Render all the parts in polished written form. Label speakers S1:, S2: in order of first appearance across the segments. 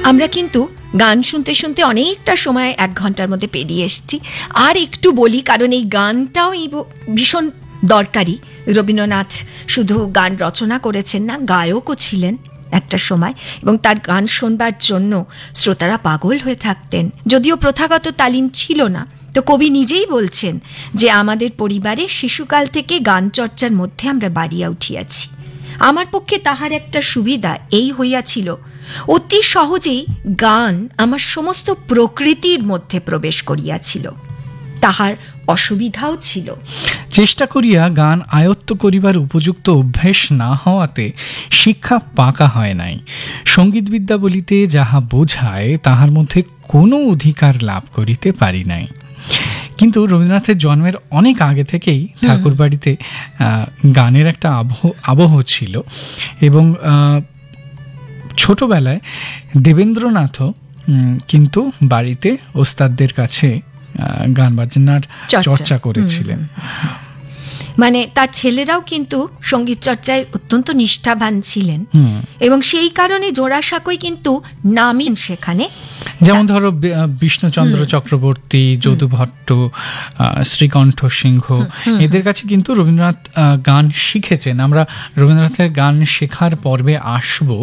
S1: আমরা কিন্তু গান শুনতে শুনতে অনেকটা সময় 1 ঘন্টার মধ্যে পেরিয়ে এসেছি। আর একটু বলি, কারণ এই গানটাও ভীষণ দরকারি। রবীন্দ্রনাথ শুধু গান রচনা করেছেন না, গায়কও ছিলেন একটা সময়, এবং তার গান শোনবার জন্য শ্রোতারা পাগল হয়ে থাকতেন। যদিও প্রথাগত তালিম ছিল না, তো কবি নিজেই বলছেন যে আমাদের পরিবারে শিশুকাল থেকে গান চর্চার মধ্যে আমরা বাড়িয়া উঠিয়াছি। আমার পক্ষে তাহার একটা সুবিধা এই হইয়াছিল, অতি সহজেই গান আমার সমস্ত প্রকৃতির মধ্যে প্রবেশ করিয়াছিল। তাহার অসুবিধাও ছিল।
S2: চেষ্টা করিয়া গান আয়ত্ত করিবার উপযুক্ত অভ্যেস না হওয়াতে শিক্ষা পাকা হয় নাই। সঙ্গীতবিদ্যা বলিতে যাহা বোঝায় তাহার মধ্যে কোনো অধিকার লাভ করিতে পারি নাই। কিন্তু রবীন্দ্রনাথের জন্মের অনেক আগে থেকেই ঠাকুরবাড়িতে গানের একটা আবহ ছিল, এবং ছোটবেলায় দেবেন্দ্রনাথও কিন্তু বাড়িতে ওস্তাদদের কাছে গান বাজনার চর্চা করেছিলেন।
S1: মানে তার ছেলেরাও কিন্তু সঙ্গীত চর্চায় অত্যন্ত নিষ্ঠাবান ছিলেন, এবং সেই কারণে জোড়াসাঁকোয় কিন্তু নামেন সেখানে।
S2: যেমন ধরো বিষ্ণুচন্দ্র চক্রবর্তী, যদু ভট্ট, শ্রীকণ্ঠ সিংহ, এদের কাছে কিন্তু রবীন্দ্রনাথ গান শিখেছেন। আমরা রবীন্দ্রনাথের গান শেখার পর্বে আসবো,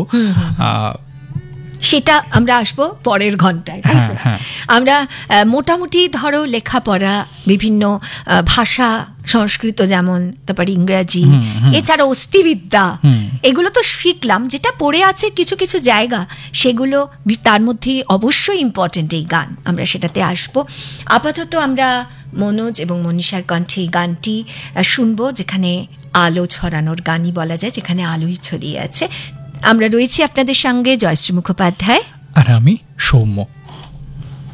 S1: সেটা আমরা আসবো পরের ঘন্টায়। আমরা মোটামুটি ধরো লেখাপড়া, বিভিন্ন ভাষা, সংস্কৃত যেমন, তারপরে ইংরাজি, এছাড়া অস্থিবিদ্যা, এগুলো তো শিখলাম। যেটা পড়ে আছে কিছু কিছু জায়গা, সেগুলো তার মধ্যে অবশ্যই ইম্পর্টেন্ট এই গান, আমরা সেটাতে আসবো। আপাতত আমরা মনোজ এবং মনীষার কণ্ঠে এই গানটি শুনবো, যেখানে আলো ছড়ানোর গানই বলা যায়, যেখানে আলোই ছড়িয়ে আছে। আমরা রয়েছি আপনাদের সঙ্গে, জয়শ্রী মুখোপাধ্যায়
S2: আর আমি সৌম্য।